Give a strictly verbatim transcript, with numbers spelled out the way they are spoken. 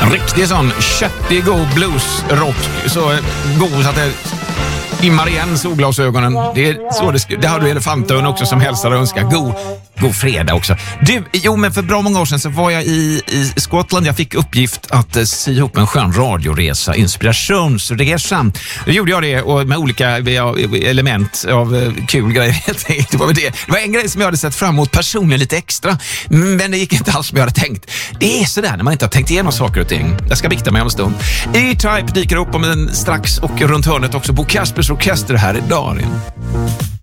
En riktig sån köttig, god bluesrock. Så god så att det immar igen solglasögonen. Det är så det, sk- det har du Elefantön också som hälsar och önskar. God, god fredag också. Du, jo men för bra många år sedan så var jag i, i Skottland. Jag fick uppgift att uh, sy ihop en skön radioresa, inspirationsresa. Då gjorde jag det och med olika ja, element av uh, kul grejer. det, var det. det var en grej som jag hade sett fram emot personligen lite extra. Men det gick inte alls som jag hade tänkt. Det är sådär när man inte har tänkt igenom saker och ting. Jag ska bikta mig om en stund. E-Type dyker upp om en strax och runt hörnet också Bo Kaspers orkester här i dagen.